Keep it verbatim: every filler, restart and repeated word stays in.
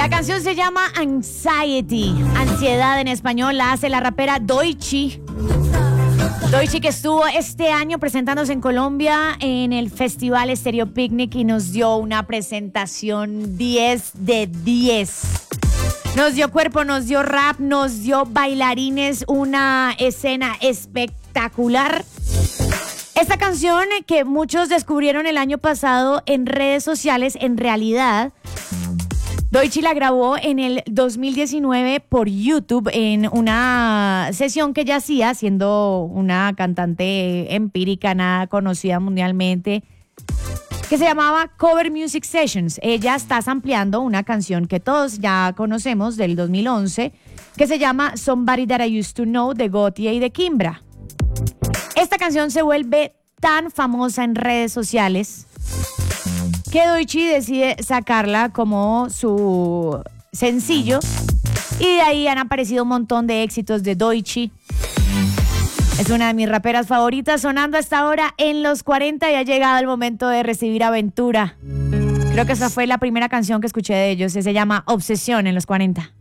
La canción se llama Anxiety, ansiedad en español, la hace la rapera Doechii. Doechii, que estuvo este año presentándose en Colombia en el Festival Stereo Picnic y nos dio una presentación diez de diez. Nos dio cuerpo, nos dio rap, nos dio bailarines, una escena espectacular. Esta canción que muchos descubrieron el año pasado en redes sociales, en realidad, Doechii la grabó en el dos mil diecinueve por YouTube en una sesión que ella hacía, siendo una cantante empírica, nada conocida mundialmente, que se llamaba Cover Music Sessions. Ella está sampleando una canción que todos ya conocemos del dos mil once, que se llama Somebody That I Used to Know, de Gotye y de Kimbra. Esta canción se vuelve tan famosa en redes sociales que Doechii decide sacarla como su sencillo, y de ahí han aparecido un montón de éxitos de Doechii. Es una de mis raperas favoritas, sonando hasta ahora en los cuarenta, y ha llegado el momento de recibir Aventura. Creo que esa fue la primera canción que escuché de ellos, se llama Obsesión en los cuarenta.